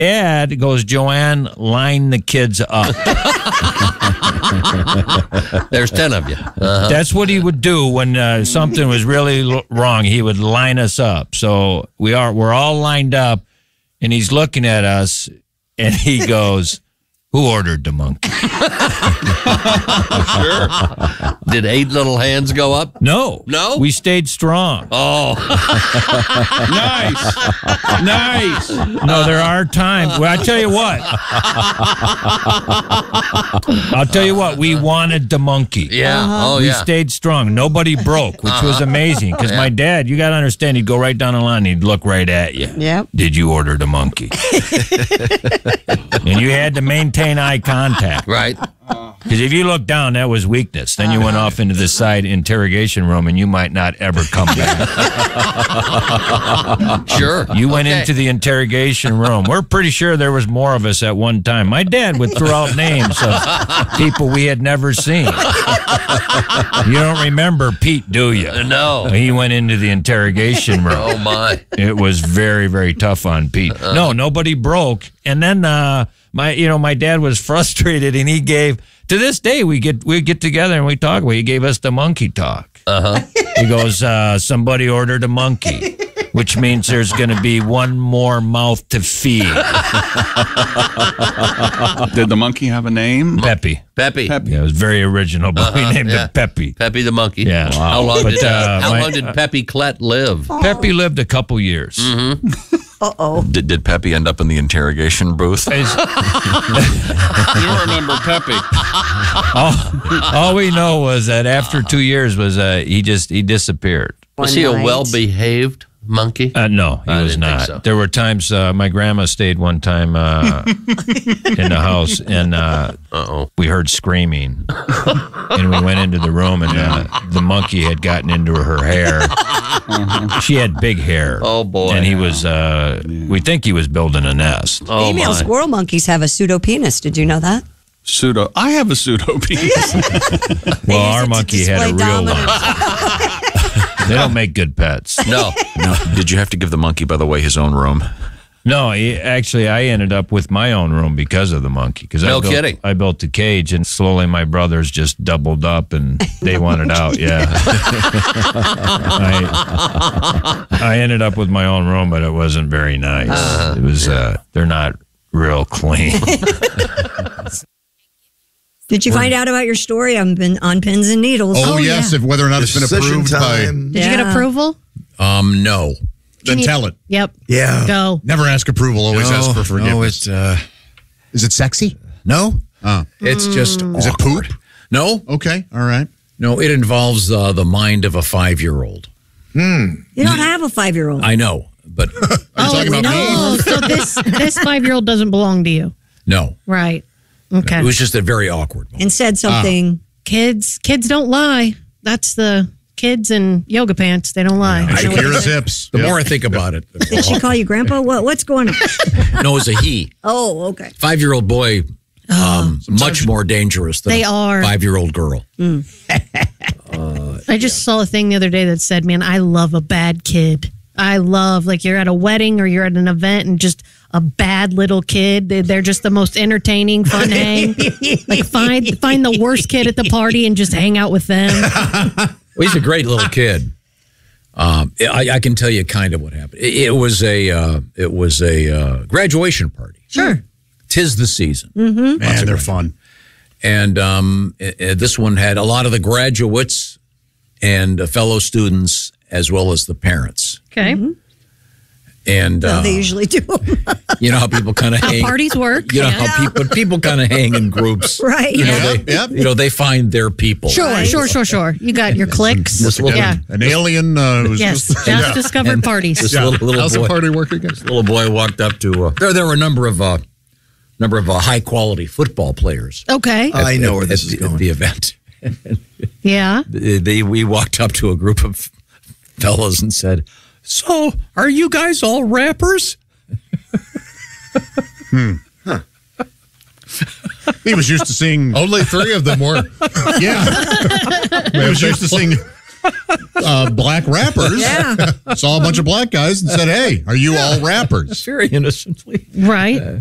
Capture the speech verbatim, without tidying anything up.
Ed goes, Joanne, line the kids up. There's ten of you. Uh-huh. That's what he would do when uh, something was really l- wrong. He would line us up. So we are, we're all lined up, and he's looking at us, and he goes, who ordered the monkey? Sure. Did eight little hands go up? No. No? We stayed strong. Oh. Nice. Nice. No, there are times. Well, I tell you what. I'll tell you what. We wanted the monkey. Yeah. Uh-huh. Oh, we yeah. stayed strong. Nobody broke, which uh-huh. was amazing. Because yeah. my dad, you got to understand, he'd go right down the line and he'd look right at you. Yep. Did you order the monkey? And you had to maintain eye contact. Right. Because if you look down, that was weakness. Then you went off into the side interrogation room, and you might not ever come back. Sure. You went okay. into the interrogation room. We're pretty sure there was more of us at one time. My dad would throw out names of people we had never seen. You don't remember Pete, do you? No. He went into the interrogation room. Oh, my. It was very, very tough on Pete. Uh-uh. No, nobody broke. And then uh, my, you know, my dad was frustrated, and he gave. To this day, we get we get together and we talk. Well, he gave us the monkey talk. Uh huh. He goes, uh, somebody ordered a monkey, which means there's going to be one more mouth to feed. Did the monkey have a name? Peppy. Peppy. Peppy. Yeah, it was very original, but Uh-huh, we named yeah. it Peppy. Peppy the monkey. Yeah. Wow. How long But, did uh, uh, How my- long did Peppy Klett live? Peppy lived a couple years. Mm-hmm. Uh-oh. Did, did Peppy end up in the interrogation booth? You remember Peppy. all, all we know was that after two years was uh, he just he disappeared. Was One he a night. well-behaved monkey? Uh, no, he I was didn't think not. so. There were times uh, my grandma stayed one time uh, in the house, and uh, Uh-oh. we heard screaming, and we went into the room, and uh, the monkey had gotten into her hair. She had big hair. Oh, boy. And he was. Uh, we think he was building a nest. Oh, Female my. squirrel monkeys have a pseudopenis. Did you know that? Pseudo. I have a pseudopenis. Well, use our it to monkey had a display real one. dominance. They don't make good pets. No. No. Did you have to give the monkey, by the way, his own room? No, he, actually, I ended up with my own room because of the monkey. Cause No I built, kidding. I built the cage, and slowly my brothers just doubled up, and they wanted out. Yeah, I, I ended up with my own room, but it wasn't very nice. Uh, it was. Uh, they're not real clean. Did you find out about your story on, on Pins and Needles? Oh, yes, if whether or not it's been Decision approved time. Did you get Yeah. approval? Um, no. by. Then you- tell it. Yep. Yeah. Go. Never ask approval. Always no, ask for forgiveness. No, it's, uh, Is it sexy? no. Oh. It's just Is it awkward. poop? No. Okay. All right. No, it involves uh, the mind of a five-year-old. You don't have a five-year-old. I know, but Are you talking about me? Oh, so this this five year old doesn't belong to you, no. right? Okay. It was just a very awkward moment. And said something. kids, kids don't lie. That's the kids in yoga pants. They don't lie. I should hear his hips. The Yep. more I think about it, the Did she call you Grandpa? What What's going on? no, it was a he. Oh, okay. Five-year-old boy, um, much more dangerous than They a are. five-year-old girl. I just saw a thing the other day that said, man, I love a bad kid. I love, like, you're at a wedding or you're at an event and just a bad little kid. They- They're just the most entertaining, fun hang. Like, find find the worst kid at the party and just hang out with them. Well, he's a great little kid. Um, I, I can tell you kind of what happened. It, it was a uh, it was a uh, graduation party. Sure. Tis the season. Man, they're fun. And um, uh, uh, this one had a lot of the graduates and uh, fellow students as well as the parents. Okay. And Well, uh, they usually do. you know how people kind of How hang. parties work. You know yeah. how people people kind of hang in groups. Right. You know, Yep, they, yep. you know they find their people. Sure, Right. sure, sure, sure. You got your clicks. This little yeah. An alien uh, who's Yes. just, Just discovered parties. This Yeah. little, little How's boy. the party work again? Little boy walked up to. Uh, there, there were a number of uh, number of uh, high quality football players. Okay. at- I know at- where this at is the, going. At the event. Yeah. They, they- we walked up to a group of fellas and said, "So, are you guys all rappers?" He was used to seeing. Only three of them were. Yeah. He was used to seeing uh, black rappers. Yeah. Saw a bunch of black guys and said, "Hey, are you all rappers?" Very innocently. Right.